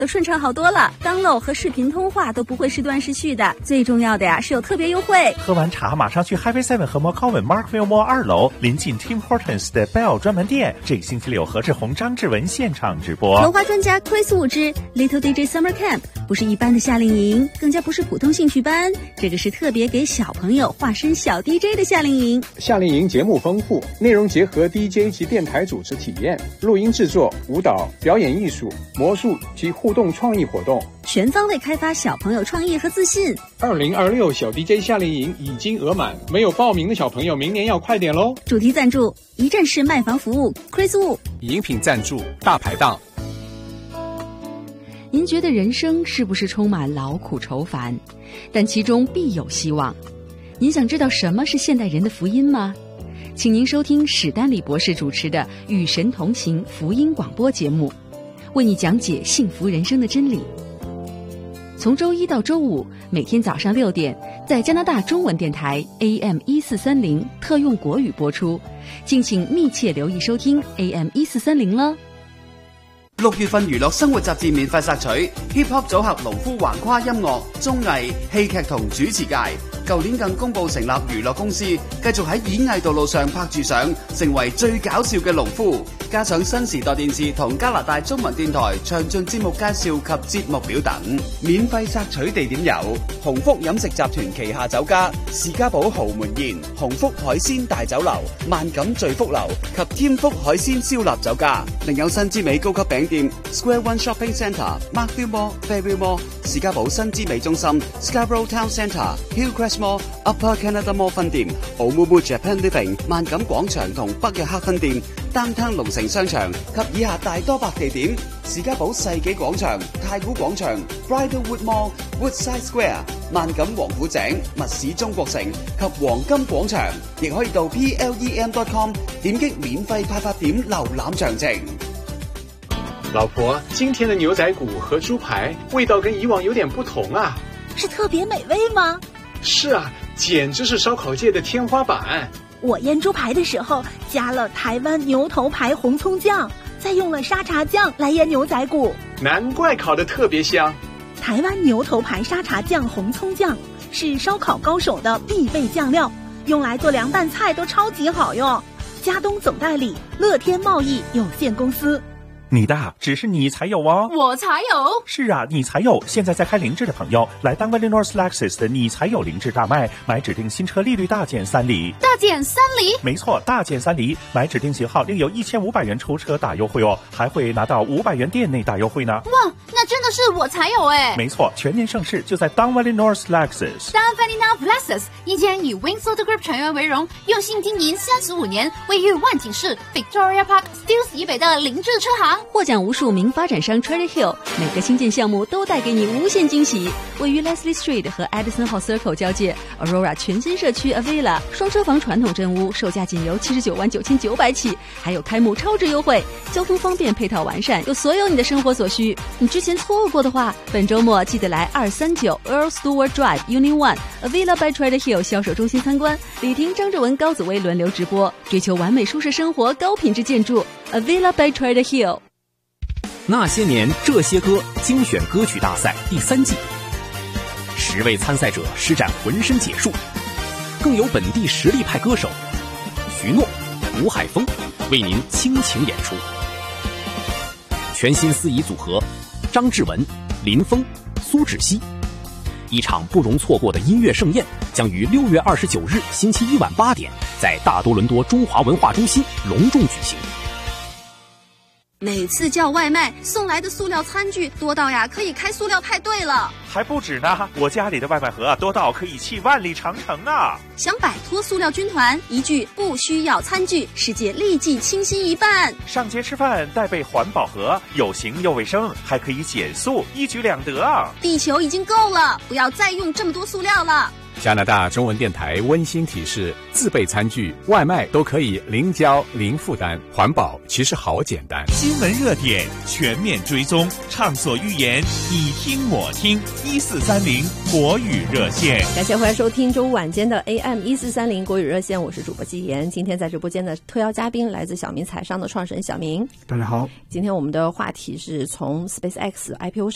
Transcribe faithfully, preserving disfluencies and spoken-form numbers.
都顺畅好多了。download和视频通话都不会时断时续的，最重要的呀是有特别优惠。 喝完茶马上去 Highway Seven 和 McCowan Markville Mall 二楼临近 Tim Hortons 的 Bell 专门店。这个星期六何志宏、张志文现场直播。 文化专家 Chris Wu 之 Little D J Summer Camp 不是一般的夏令营，更加不是普通兴趣班，这个是特别给小朋友化身小 D J 的夏令营。 夏令营节目丰富，内容结合 D J 及电台主持体验、录音制作、舞蹈、表演艺术、魔术及互动创意活动， 全方位开发小朋友创意和自信。 二零二六小 D J 夏令营已经额满，没有报名的小朋友明年要快点咯。 主题赞助一站式卖房服务 Chris Wu。 饮品赞助大排档。 您觉得人生是不是充满劳苦愁烦？但其中必有希望。您想知道什么是现代人的福音吗？请您收听史丹利博士主持的《与神同行》福音广播节目，为你讲解幸福人生的真理。从周一到周五，每天早上六点，在加拿大中文電台 A M 一四三零特用國語播出，敬請密切留意收聽 A M 一四三零啦。 六月份娛樂生活雜誌免費索取 Hip Hop 組合農夫橫跨音樂、綜藝、戲劇同主持界。舊年更公布成立娛樂公司，繼續喺演藝道路上拍住上，成為最搞笑嘅農夫。加上新時代電視同加拿大中文電台詳盡節目介紹及節目表等。免費索取地點有鴻福飲食集團旗下酒家士嘉堡豪門宴、鴻福海鮮大酒樓、萬錦聚福樓及添福海鮮燒臘酒家。另有新之美高級餅店 Square One Shopping Centre、Markville Mall、Fairview Mall、士嘉堡新之美中心、Scarborough Town Centre、Hillcrest Mall、Upper Canada Mall 分店、Omumu Japan Living、萬錦廣場同北約克分店、Downtown 龍城商場及以下大多百地點：士嘉堡世紀廣場、太古廣場、Bridlewood Mall、Woodside Square、萬錦王府井、密市中國城及黃金廣場。亦可以到 P L E M dot com 點擊免費派發點瀏覽詳情。 老婆，今天的牛仔骨和豬排味道跟以往有點不同啊。 是特別美味嗎？ 是啊，簡直是燒烤界的天花板。 我醃豬排的時候加了台灣牛頭牌紅蔥醬，再用了沙茶醬來醃牛仔骨， 難怪烤得特別香。 台灣牛頭牌沙茶醬紅蔥醬是燒烤高手的必備醬料，用來做涼拌菜都超級好用。嘉東總代理樂天貿易有限公司。 你的只是你才有哦， 我才有。 是啊，你才有。现在在开凌志的朋友来当 Valley North Lexus 的你才有凌志大卖，买指定新车利率大减三厘。 大减三厘？ 没错，大减三厘，买指定型号另有一千五百元抽车大优惠哦，还会拿到五百元店内大优惠呢。 哇，那真的是我才有哎！ 没错，全年盛世就在当 Valley North Lexus。 当 Valley North Lexus， 一间以 Winsor Group 成员为荣，用心经营三十五年，位于万景市 Victoria Park Steeles 以北的凌志车行。 获奖无数名发展商 Trader Hill， 每个新建项目都带给你无限惊喜。位于 Leslie Street 和 Edison Hall Circle 交界 Aurora 全新社区 Avila 双车房传统真屋，售价仅由七十九万九千九百起，还有开幕超值优惠，交通方便，配套完善，有所有你的生活所需。你之前错过的话，本周末记得来二三九 Earl Stewart Drive Unit One Avila by Trader Hill 销售中心参观，李婷、张志文、高子薇轮流直播，追求完美舒适生活，高品质建筑 Avila by Trader Hill。 那些年这些歌精选歌曲大赛第三季，十位参赛者施展浑身解数，更有本地实力派歌手徐诺、吴海峰为您倾情演出。全新司仪组合张志文、林峰、苏芷溪，一场不容错过的音乐盛宴将于六月二十九日星期一晚八点在大多伦多中华文化中心隆重举行。 每次叫外卖送来的塑料餐具多到呀可以开塑料派对了。 还不止呢，我家里的外卖盒多到可以砌万里长城啊！ 想摆脱塑料军团，一句不需要餐具，世界立即清新一半。 上街吃饭带备环保盒，有形又卫生，还可以减速，一举两得啊！ 地球已经够了，不要再用这么多塑料了。 加拿大中文电台温馨提示：自备餐具、外卖都可以零交零负担，环保其实好简单。 新闻热点全面追踪，畅所欲言，你听我听。一四三零国语热线， 感谢回来收听周五晚间的 A M 一四三零国语热线，我是主播季妍。今天在直播间的特邀嘉宾来自小明财商的创始人小明。 大家好， 今天我们的话题是从 SpaceX I P O